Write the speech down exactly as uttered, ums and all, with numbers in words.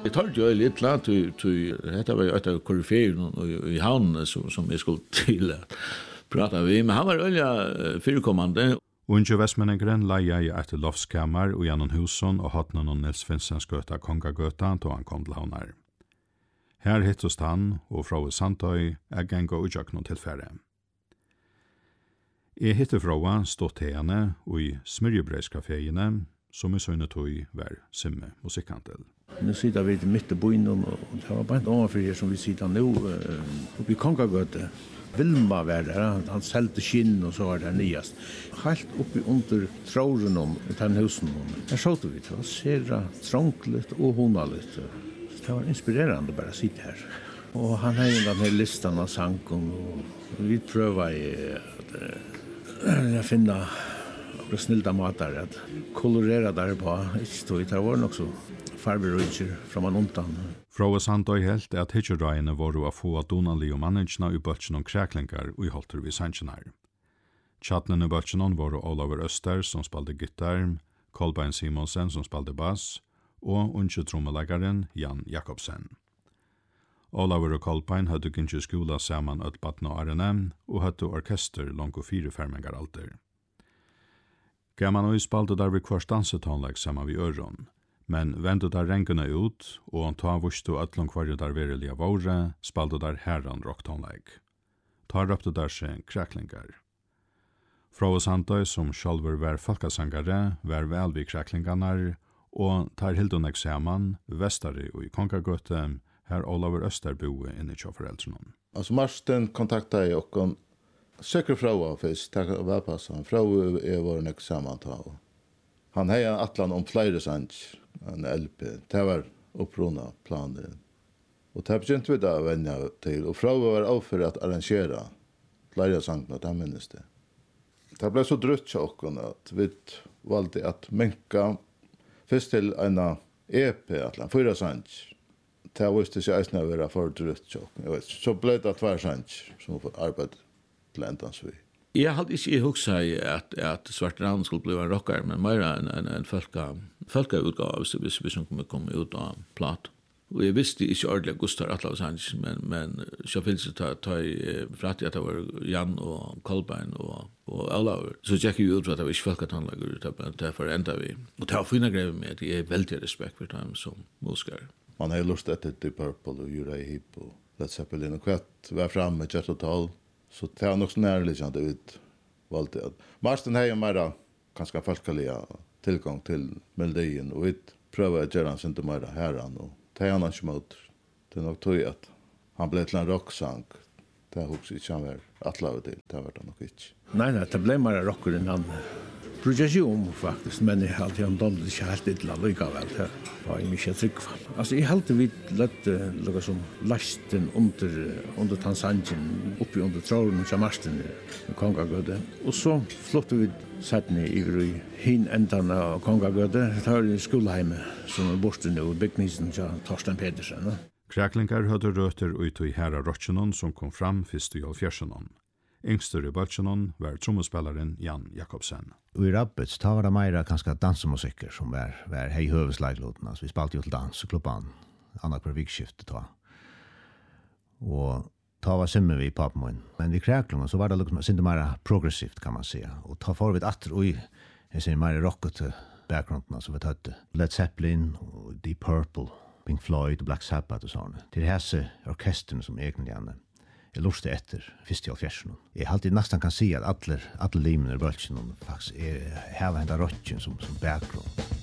Jeg tar jo litt klart til, dette var jo et av koryferen i havnen som, som jeg skulle til at prata vi, men han var øyla fyrkommande. Unge Vestmenningren leia i et loftskammer og gjennom husen og hatt noen Nils Finsens gøta Kongagøta til han kom til havnar. Her hittest han og fra Sandøy er gang og utjøk noen tilfære. Jeg hittet fra stått henne og i Smyrjebreiskaféene som i søgnet tog var simme musikkhandel. Nu sitter vi mitt i byen og det var bare en overfor her som vi sitter nå oppe i Kongagøte. Vilma var der, han selte skinn og så var det nyast. Helt oppi under tråren om den husen. Her såg vi, det var sera trångligt og honaligt. Det var inspirerande bara att sitta här. Och han har ju den här listan av sanken och vi prövar att finna och snilda matar att kolorera där på. Inte det var också farberøyder fra man undan. Fra Sandøy helt at hitjerøyene var å få donanlige og mannensene i bøtjen om kreklingar og i holter vi sannsjenar. Tjatnen i bøtjen var Olaver Øster som spalte gitar, Kolbein Simonsen som spalte bass og unge trommelægaren Jan Jakobsen. Olaver og Kolbein hadde ikke skola sammen ut Batna og Arene og hadde orkester langt og fire fermengar alder. Gaman og spalte der vi kvart dansetonlag sammen vid Øron. Men ventet der rengene ut, og han tar vurst og ætlom kvarje der verilige våre, spalte der herran rocktonleik. Ta røpte der seg kreklingar. Fra Sandøy, som sjálfur var folkesangare, var vel vid kreklingarnar, og tar hildonek saman, vestari og i Kongagøte, her Olaver Øster boe inne i foreldrene. Altså Marsten kontakta jeg og søker fra først, takk og velpasset. Fra er vår nek saman ta. Han hei atlan om flere sanns, en L P. Det var opprona planer. Og det begynte vi da å vende til, og fra var avfor at arrangera flere sangene, det minnes det. Det ble så drutt til okken at vi valgte at menka først til en E P, atlan, fyra sanns. Det visste seg eisne å være for drutt til okken. Så ble det tvær sanns som arbeid til endans vi. Jeg hadde ikke hukset at, at Svarte Ravn skulle bli en rockare, men mer enn en, en folka, folka utgave hvis, hvis vi kunne komme ut av plat. Og jeg visste ikke ordentlig Gustav Atlaus Hans, men, men så finnes det ta, ta i fratt at det var Jan og Kolbein og, og Olaver. Så jeg gikk jo ut for at det var ikke folketannlager, det for enda vi. Og det var fina grever med at jeg er veldig respekt for dem som musikere. Man har lust etter Deep Purple og Uriah Heep og Led Zeppelin og kvart var framme med Jet og Tall. Så det var nok så nærliggende ut valgte at Marsten har jo mer ganske folkelige tilgang til melodien, og vi prøver å gjøre han sin til mer herren, og det er han ikke mot. Det er nok tog at han ble til en rocksang. Det er også ikke han var atlavet til, det var det nok ikke. Nei, nei, det ble mer rocker enn han projeksjon faktisk, men jeg hadde han dårlig ikke helt ytla likevel. Det var jeg mye trygg for. Altså, jeg halte vi lette noe som lasten under, under Tansanjen, oppi under tråden til Marsten i Kongagøte. Og så flottet vi settene i hin endene av Kongagøte. Det var i skoleheimet som er borte nå, i bygningsen til Torsten Pedersen. Kreklingar hadde røter ut i herra Rotsjenon som kom fram først i halvfjersenon. Yngster i bøtjenon var trommespilleren Jan Jakobsen. Og i Rabbits, da var det mer kanskje dansemusikker som var, var hei høvesleiklåten. Altså, vi spalte jo til danseklubben, annet per vikskiftet da. Og ta var simme vi i papenmån. Men vi kreklungen så var det liksom, sinde mer progressivt kan man säga. Og ta for vi atter og i, jeg sier mer rockete bakgrunden, altså vi tatt Led Zeppelin, og Deep Purple, Pink Floyd, Black Sabbath og sånne. Det er hese orkesterne som egentlig gjerne jeg luste etter fyrst i halvfjersen. Jeg alltid nesten kan si at alle, alle limene i bølgen faktisk er heva hendt av rocken som, som bakgrunn.